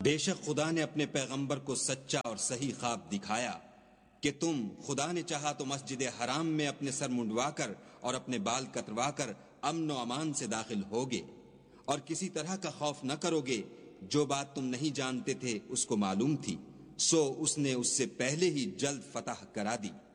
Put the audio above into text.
बेशक खुदा ने अपने पैगंबर को सच्चा और सही ख्वाब दिखाया कि तुम, खुदा ने चाहा तो मस्जिद हराम में अपने सर मुंडवाकर और अपने बाल कतरवाकर अमन व अमान से दाखिल होगे और किसी तरह का खौफ न करोगे। जो बात तुम नहीं जानते थे उसको मालूम थी, सो उसने उससे पहले ही जल्द फतह करा दी।